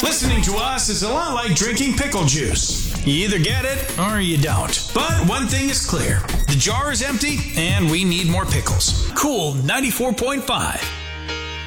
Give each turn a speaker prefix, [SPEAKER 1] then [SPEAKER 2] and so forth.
[SPEAKER 1] Listening to us is a lot like drinking pickle juice. You either get it or you don't. But one thing is clear. The jar is empty and we need more pickles. Cool 94.5.